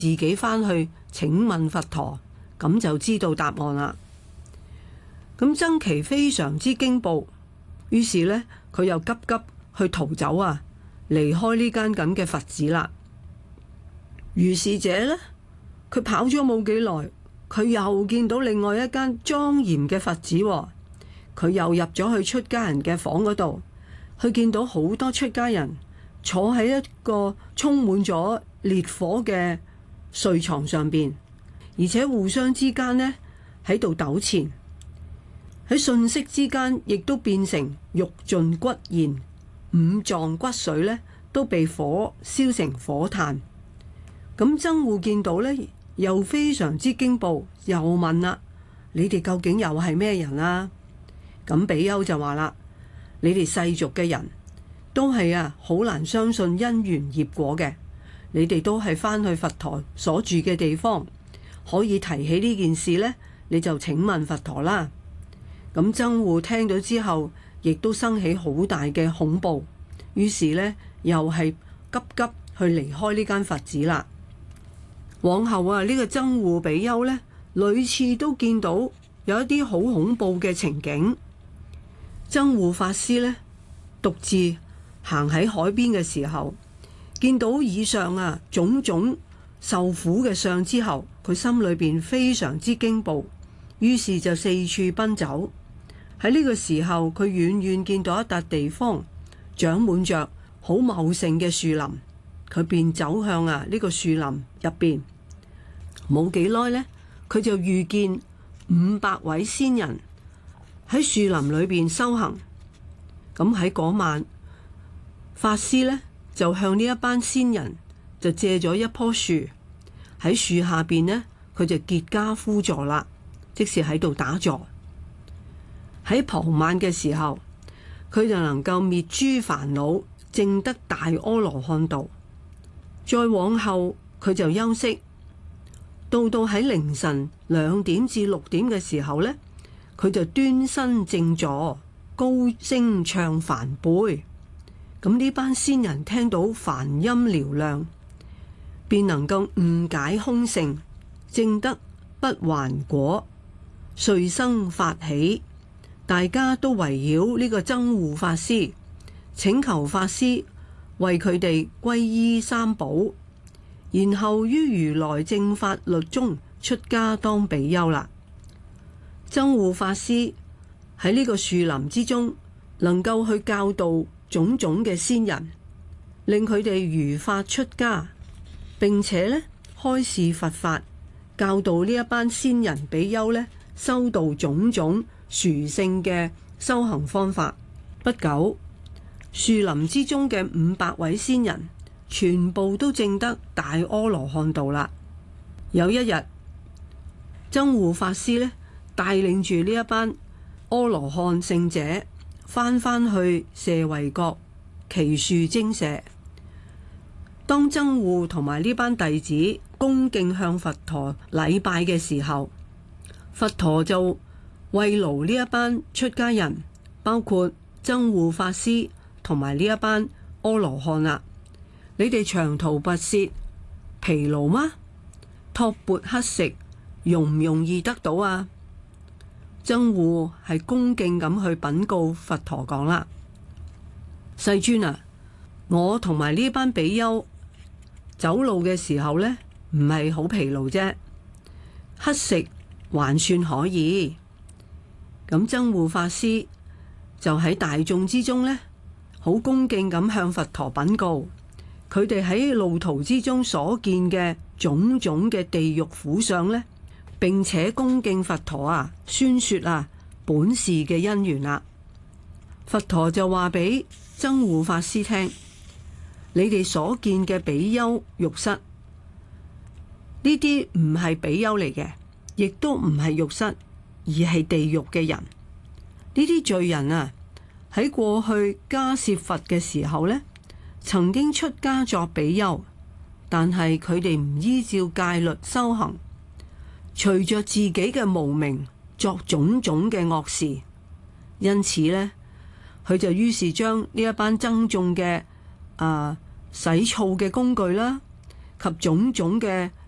自己返去請問佛陀，咁就知道答案啦。咁僧祇非常之驚怖，於是呢，佢又急急去逃走啊，離開呢間咁嘅佛寺啦。如是者呢，佢跑咗冇幾耐，佢又見到另外一間莊嚴嘅佛寺，佢又入咗去出家人嘅房嗰度，佢見到好多出家人坐喺一個充滿咗烈火嘅睡床上邊，而且互相之間呢喺度糾纏，喺瞬息之間亦都變成肉盡骨燃，五臟骨髓呢都被火燒成火炭。咁僧護見到呢，又非常之驚怖，又問啦：你哋究竟又係咩人啊？咁比丘就話啦：你哋世俗嘅人都係好難相信因緣業果嘅，你哋都係返去佛陀所住嘅地方，可以提起呢件事呢，你就請問佛陀啦。咁僧護聽到之後，亦都生起好大嘅恐怖，於是呢，又係急急去離開呢間佛寺啦。往後呢個僧護比丘呢，屢次都見到有一啲好恐怖嘅情景。僧護法師呢，獨自行喺海邊嘅時候，見到以上種種受苦嘅相之後，佢心裏邊非常之驚怖，於是就四處奔走。喺呢個時候，佢遠遠見到一笪地方長滿着好茂盛嘅樹林，佢便走向呢個樹林入邊。冇幾耐呢，佢就遇見500位仙人喺樹林裏邊修行。咁喺嗰晚，法師呢就向呢一班仙人就借咗一棵樹，喺樹下邊呢，佢就結跏趺坐啦，即是喺度打坐。喺傍晚嘅時候，佢就能夠滅諸煩惱，證得大阿羅漢道。再往後，佢就休息，到喺凌晨2點至6點嘅時候呢，佢就端身正坐，高聲唱梵唄。咁呢班仙人聽到梵音嘹亮，便能夠誤解空性，證得不還果，遂生發起。大家都圍繞呢個僧護法師，請求法師為佢哋皈依三寶，然後於如來正法律中出家當比丘啦。僧護法師喺呢個樹林之中，能夠去教導種種嘅仙人，令佢哋如法出家，並且呢開示佛法，教導呢一班仙人比丘呢修道種種殊勝嘅修行方法。不久，樹林之中嘅500位仙人全部都證得大阿羅漢道啦。有一日，僧護法師呢帶領住呢一班阿羅漢聖者返去舍衛國祇樹精舍。當僧護同埋呢班弟子恭敬向佛陀禮拜嘅時候，佛陀就慰勞呢一班出家人，包括僧護法師同埋呢一班阿羅漢啦。你哋長途跋涉，疲勞嗎？托缽乞食，容唔容易得到啊？僧護係恭敬咁去稟告佛陀講啦：世尊啊，我同埋呢班比丘走路嘅時候呢，唔係好疲勞啫，乞食還算可以。咁僧護法師就喺大眾之中呢，好恭敬咁向佛陀稟告，佢哋喺路途之中所見嘅種種嘅地獄苦相呢，並且恭敬佛陀宣說本事嘅因緣啦。佛陀就話俾僧護法師聽：你哋所見嘅比丘浴室，呢啲唔係比丘嚟嘅，亦都唔係浴室，而係地獄嘅人。呢啲罪人喺過去迦葉佛嘅時候呢，曾經出家作比丘，但係佢哋唔依照戒律修行，隨着自己嘅無明作種種嘅惡事，因此呢，佢就於是將呢一班僧眾嘅洗澡嘅工具啦，及種種嘅